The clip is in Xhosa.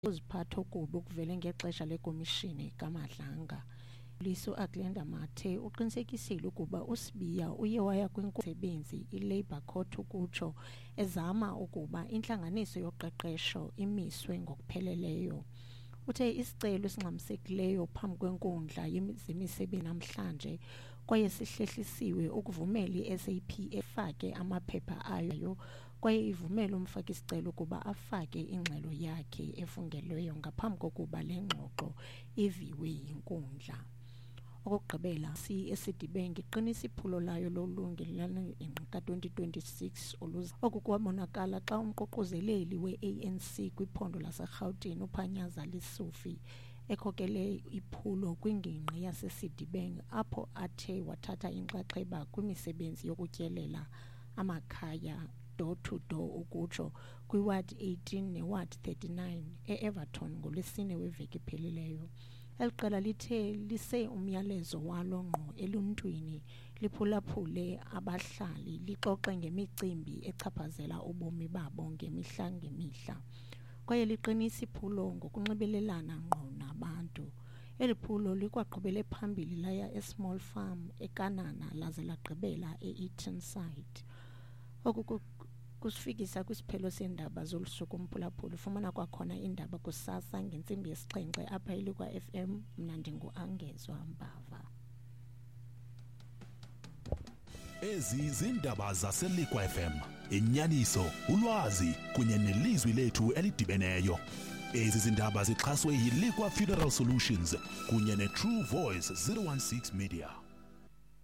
uziphatho kubo kuvele ngexesha lekomishini kaMadlanga. Liso Aglenda Mathe uqinisekisile ukuba uSibiya uye waya kwinkomsebenzi iLabour Court ukutsho ezama ukuba intlanganiso yoqeqesho imiswe ngokupheleleyo. Uthe isicelo esingxamisekileyo phambi kwenkundla yemisebenzi namhlanje kwaye sihlehlisiwe ukuvumela i-SAP efake amaphepha ayo kwaye ivumela umfaki isicelo ukuba afake ingxelo yakhe efungelweyo ngaphambi kokuba le ngxoxo iviwe yinkundla. Okugqibela, i-Citibank iqinisa iphulo layo lolungelelwano ka-2026 oku kwabonakala xa umququzeleli we-ANC kwiphondo laseRhawutini uPhanyaza Lesufi ekhokele iphulo kwingingqi yaseCitibank apho athe wathatha inxaxheba kwimisebenzi yokutyelela amakhaya door-to-door ukutsho kwiWadi 18 neWadi 39 e-Everton ngolwesine weveki ephelileyo. Eli qela lithe lise umyalezo walo ngqo eluntwini liphulaphule abahlali lixoxe ngemicimbi echaphazela ubomi babo ngemihla ngemihla kwaye liqinisa iphulo ngokunxibelelana ngqo nabantu. Eli phulo likwaqhubele phambili laya eSmall Farm eKanana laze lagqibela eEatonside. Oku kusifikisa kwisiphelo seendaba zolusuku umphulaphuli. Ufumana kwakhona indaba kusasa ngentsimbi yesixhenxe apha iLikwa FM. Mna ndinguAngezwa Mbava. Ezi zindaba zaseLikwa FM, inyaniso, ulwazi kunye nelizwi lethu elidibeneyo. Ezi zindaba zixhaswe yiLikwa Funeral Solutions kunye neTrue Voice 016 Media.